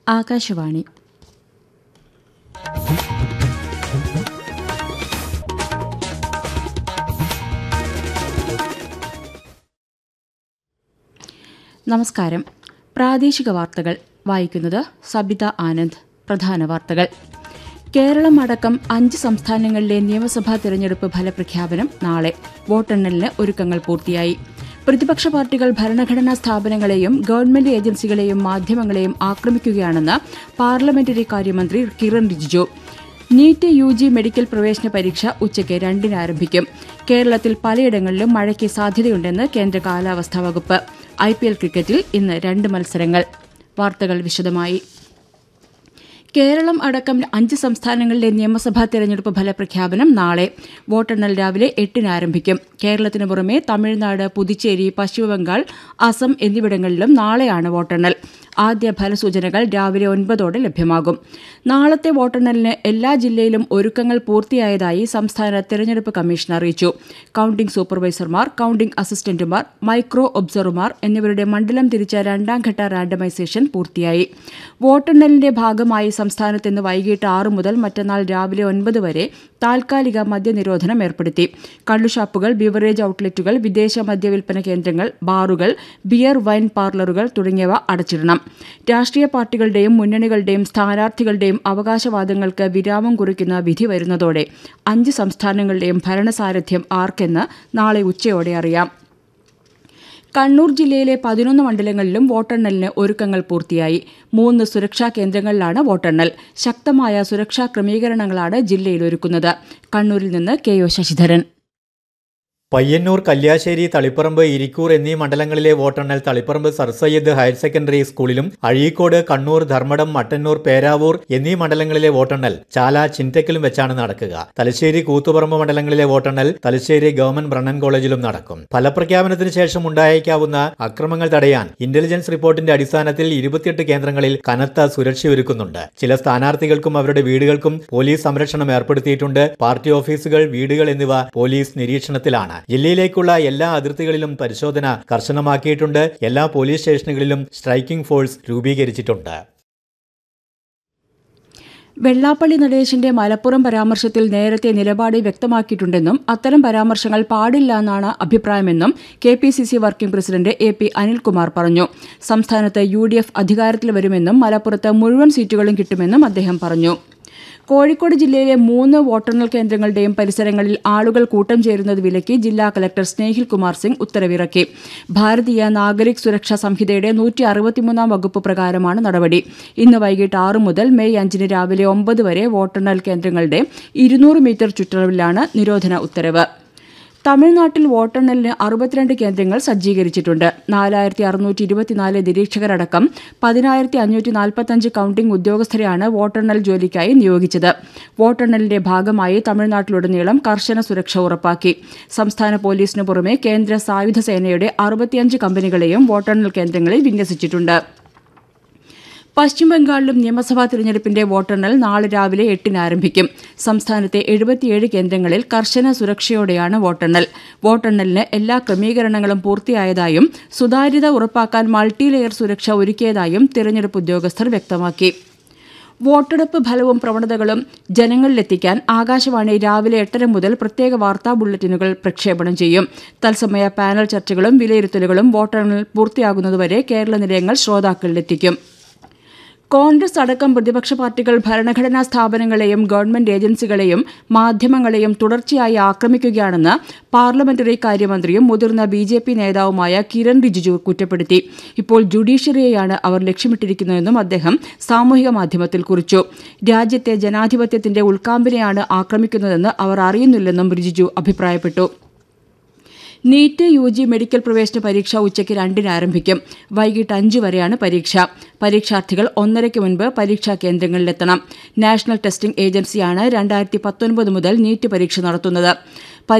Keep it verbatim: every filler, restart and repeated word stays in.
ആകാശവാണി. നമസ്കാരം. പ്രാദേശിക വാർത്തകൾ വായിക്കുന്നത് സബിത ആനന്ദ്. പ്രധാന വാർത്തകൾ. കേരളം അടക്കം അഞ്ച് സംസ്ഥാനങ്ങളിലെ നിയമസഭാ തെരഞ്ഞെടുപ്പ് ഫലപ്രഖ്യാപനം നാളെ. വോട്ടെണ്ണലിന് ഒരുക്കങ്ങൾ പൂർത്തിയായി. പ്രതിപക്ഷ പാർട്ടികൾ ഭരണഘടനാ സ്ഥാപനങ്ങളെയും ഗവൺമെന്റ് ഏജൻസികളെയും മാധ്യമങ്ങളെയും ആക്രമിക്കുകയാണെന്ന് പാർലമെന്ററി കാര്യമന്ത്രി Kiran Rijiju. NEET U G medical പ്രവേശന പരീക്ഷ ഉച്ചയ്ക്ക് രണ്ടിന് ആരംഭിക്കും. കേരളത്തിൽ പലയിടങ്ങളിലും മഴയ്ക്ക് സാധ്യതയുണ്ടെന്ന് കേന്ദ്ര കാലാവസ്ഥാ വകുപ്പ്. ഐ പി എൽ ക്രിക്കറ്റിൽ ഇന്ന് രണ്ട് മത്സരങ്ങൾ. വാർത്തകൾ വിശദമായി. കേരളം അടക്കം അഞ്ച് സംസ്ഥാനങ്ങളിലെ നിയമസഭാ തെരഞ്ഞെടുപ്പ് ഫലപ്രഖ്യാപനം നാളെ. വോട്ടെണ്ണൽ രാവിലെ എട്ടിന് ആരംഭിക്കും. കേരളത്തിന് പുറമെ തമിഴ്നാട്, പുതുച്ചേരി, പശ്ചിമബംഗാൾ, അസം എന്നിവിടങ്ങളിലും നാളെയാണ് വോട്ടെണ്ണൽ. ആദ്യ ഫലസൂചനകൾ രാവിലെ ഒൻപതോടെ ലഭ്യമാകും. നാളത്തെ വോട്ടെണ്ണലിന് എല്ലാ ജില്ലയിലും ഒരുക്കങ്ങൾ പൂർത്തിയായതായി സംസ്ഥാന തെരഞ്ഞെടുപ്പ് കമ്മീഷൻ അറിയിച്ചു. കൌണ്ടിംഗ് സൂപ്പർവൈസർമാർ, കൌണ്ടിംഗ് അസിസ്റ്റന്റുമാർ, മൈക്രോ ഒബ്സർവർമാർ എന്നിവരുടെ മണ്ഡലം തിരിച്ച രണ്ടാംഘട്ട റാൻഡമൈസേഷൻ പൂർത്തിയായി. വോട്ടെണ്ണലിന്റെ ഭാഗമായി സംസ്ഥാനത്ത് ഇന്ന് വൈകിട്ട് ആറ് മുതൽ മറ്റന്നാൾ രാവിലെ ഒൻപത് വരെ താൽക്കാലിക മദ്യനിരോധനം ഏർപ്പെടുത്തി. കള്ളുഷാപ്പുകൾ, ബിവറേജ് ഔട്ട്ലെറ്റുകൾ, വിദേശ മദ്യവിൽപ്പന കേന്ദ്രങ്ങൾ, ബാറുകൾ, ബിയർ വൈൻ പാർലറുകൾ തുടങ്ങിയവ അടച്ചിടണം. രാഷ്ട്രീയ പാർട്ടികളുടെയും മുന്നണികളുടെയും സ്ഥാനാർത്ഥികളുടെയും അവകാശവാദങ്ങൾക്ക് വിരാമം കുറിക്കുന്ന വിധി വരുന്നതോടെ അഞ്ച് സംസ്ഥാനങ്ങളുടെയും ഭരണസാരഥ്യം ആർക്കെന്ന് നാളെ ഉച്ചയോടെ അറിയാം. കണ്ണൂർ ജില്ലയിലെ പതിനൊന്ന് മണ്ഡലങ്ങളിലും വോട്ടെണ്ണലിന് ഒരുക്കങ്ങൾ പൂർത്തിയായി. മൂന്ന് സുരക്ഷാ കേന്ദ്രങ്ങളിലാണ് വോട്ടെണ്ണൽ. ശക്തമായ സുരക്ഷാ ക്രമീകരണങ്ങളാണ് ജില്ലയിൽ ഒരുക്കുന്നത്. കണ്ണൂരിൽ നിന്ന് കെ ഒ ശശിധരൻ. പയ്യന്നൂർ, കല്യാശ്ശേരി, തളിപ്പറമ്പ്, ഇരിക്കൂർ എന്നീ മണ്ഡലങ്ങളിലെ വോട്ടെണ്ണൽ Taliparamba sir Syed higher secondary സ്കൂളിലും അഴീക്കോട്, കണ്ണൂർ, ധർമ്മടം, മട്ടന്നൂർ, പേരാവൂർ എന്നീ മണ്ഡലങ്ങളിലെ വോട്ടെണ്ണൽ ചാല, ചിൻറ്റക്കലും വെച്ചാണ് നടക്കുക. തലശ്ശേരി, കൂത്തുപറമ്പ് മണ്ഡലങ്ങളിലെ വോട്ടെണ്ണൽ തലശ്ശേരി ഗവൺമെന്റ് ബ്രണ്ണൻ കോളേജിലും നടക്കും. ഫലപ്രഖ്യാപനത്തിന് ശേഷം ഉണ്ടായേക്കാവുന്ന അക്രമങ്ങൾ തടയാൻ ഇന്റലിജൻസ് റിപ്പോർട്ടിന്റെ അടിസ്ഥാനത്തിൽ ഇരുപത്തിയെട്ട് കേന്ദ്രങ്ങളിൽ കനത്ത സുരക്ഷയൊരുക്കുന്നുണ്ട്. ചില സ്ഥാനാർത്ഥികൾക്കും അവരുടെ വീടുകൾക്കും പോലീസ് സംരക്ഷണം ഏർപ്പെടുത്തിയിട്ടുണ്ട്. പാർട്ടി ഓഫീസുകൾ, വീടുകൾ എന്നിവ പോലീസ് നിരീക്ഷണത്തിലാണ്. ജില്ലയിലേക്കുള്ള എല്ലാ അതിർത്തികളിലും പരിശോധന കർശനമാക്കിയിട്ടുണ്ട്. എല്ലാ പോലീസ് സ്റ്റേഷനുകളിലും സ്ട്രൈക്കിംഗ് ഫോഴ്സ് രൂപീകരിച്ചിട്ടുണ്ട്. വെള്ളാപ്പള്ളി നടേശന്റെ മലപ്പുറം പരാമർശത്തിൽ നേരത്തെ നിലപാട് വ്യക്തമാക്കിയിട്ടുണ്ടെന്നും അത്തരം പരാമർശങ്ങൾ പാടില്ലെന്നാണ് അഭിപ്രായമെന്നും K P C C working president A P Anilkumar പറഞ്ഞു. സംസ്ഥാനത്ത് യു ഡി എഫ് അധികാരത്തിൽ വരുമെന്നും മലപ്പുറത്ത് മുഴുവൻ സീറ്റുകളും കിട്ടുമെന്നും അദ്ദേഹം പറഞ്ഞു. കോഴിക്കോട് ജില്ലയിലെ മൂന്ന് വോട്ടെണ്ണൽ കേന്ദ്രങ്ങളുടെയും പരിസരങ്ങളിൽ ആളുകൾ കൂട്ടം ചേരുന്നത് വിലക്കി ജില്ലാ കലക്ടർ സ്നേഹിൽ കുമാർ സിംഗ് ഉത്തരവിറക്കി. ഭാരതീയ നാഗരിക് സുരക്ഷാ സംഹിതയുടെ നൂറ്റി അറുപത്തിമൂന്നാം വകുപ്പ് പ്രകാരമാണ് നടപടി. ഇന്ന് വൈകിട്ട് ആറ് മുതൽ മെയ് അഞ്ചിന് രാവിലെ ഒമ്പത് വരെ വോട്ടെണ്ണൽ കേന്ദ്രങ്ങളുടെ ഇരുന്നൂറ് മീറ്റർ ചുറ്റളവിലാണ് നിരോധന ഉത്തരവ്. തമിഴ്നാട്ടിൽ വോട്ടെണ്ണലിന് അറുപത്തിരണ്ട് കേന്ദ്രങ്ങൾ സജ്ജീകരിച്ചിട്ടുണ്ട്. നാലായിരത്തി അറുന്നൂറ്റി ഇരുപത്തിനാല് നിരീക്ഷകരടക്കം പതിനായിരത്തി അഞ്ഞൂറ്റി നാൽപ്പത്തഞ്ച് കൌണ്ടിംഗ് ഉദ്യോഗസ്ഥരെയാണ് വോട്ടെണ്ണൽ ജോലിക്കായി നിയോഗിച്ചത്. വോട്ടെണ്ണലിന്റെ ഭാഗമായി തമിഴ്നാട്ടിലുടനീളം കർശന സുരക്ഷ ഉറപ്പാക്കി. സംസ്ഥാന പോലീസിനു പുറമെ കേന്ദ്ര സായുധ സേനയുടെ അറുപത്തിയഞ്ച് കമ്പനികളെയും വോട്ടെണ്ണൽ കേന്ദ്രങ്ങളിൽ വിന്യസിച്ചിട്ടുണ്ട്. പശ്ചിമബംഗാളിലും നിയമസഭാ തിരഞ്ഞെടുപ്പിന്റെ വോട്ടെണ്ണൽ നാളെ രാവിലെ എട്ടിന് ആരംഭിക്കും. സംസ്ഥാനത്തെ എഴുപത്തിയേഴ് കേന്ദ്രങ്ങളിൽ കർശന സുരക്ഷയോടെയാണ് വോട്ടെണ്ണൽ. വോട്ടെണ്ണലിന് എല്ലാ ക്രമീകരണങ്ങളും പൂർത്തിയായതായും സുതാര്യത ഉറപ്പാക്കാൻ മൾട്ടി ലെയർ സുരക്ഷ ഒരുക്കിയതായും തിരഞ്ഞെടുപ്പ് ഉദ്യോഗസ്ഥർ വ്യക്തമാക്കി. വോട്ടെടുപ്പ് ഫലവും പ്രവണതകളും ജനങ്ങളിലെത്തിക്കാൻ ആകാശവാണി രാവിലെ എട്ടര മുതൽ പ്രത്യേക വാർത്താ ബുള്ളറ്റിനുകൾ പ്രക്ഷേപണം ചെയ്യും. തത്സമയ പാനൽ ചർച്ചകളും വിലയിരുത്തലുകളും വോട്ടെണ്ണൽ പൂർത്തിയാകുന്നതുവരെ കേരള നിലയങ്ങൾ ശ്രോതാക്കളിലെത്തിക്കും. കോൺഗ്രസ് അടക്കം പ്രതിപക്ഷ പാർട്ടികൾ ഭരണഘടനാ സ്ഥാപനങ്ങളെയും ഗവൺമെന്റ് ഏജൻസികളെയും മാധ്യമങ്ങളെയും തുടർച്ചയായി ആക്രമിക്കുകയാണെന്ന് പാർലമെന്ററി കാര്യമന്ത്രിയും മുതിർന്ന ബി ജെ പി നേതാവുമായ കിരൺ റിജിജു കുറ്റപ്പെടുത്തി. ഇപ്പോൾ ജുഡീഷ്യറിയെയാണ് അവർ ലക്ഷ്യമിട്ടിരിക്കുന്നതെന്നും അദ്ദേഹം സാമൂഹിക മാധ്യമത്തിൽ കുറിച്ചു. രാജ്യത്തെ ജനാധിപത്യത്തിന്റെ ഉൾക്കാമ്പിനെയാണ് ആക്രമിക്കുന്നതെന്ന് അവർ അറിയുന്നില്ലെന്നും റിജിജു അഭിപ്രായപ്പെട്ടു. നീറ്റ് യു ജി മെഡിക്കൽ പ്രവേശന പരീക്ഷ ഉച്ചയ്ക്ക് രണ്ടിന് ആരംഭിക്കും. വൈകിട്ട് അഞ്ച് വരെയാണ് പരീക്ഷ. പരീക്ഷാർത്ഥികൾ ഒന്നരയ്ക്ക് മുൻപ് പരീക്ഷാ കേന്ദ്രങ്ങളിലെത്തണം. നാഷണൽ ടെസ്റ്റിംഗ് ഏജൻസിയാണ് രണ്ടായിരത്തി പത്തൊൻപത് മുതൽ നീറ്റ് പരീക്ഷ നടത്തുന്നത്.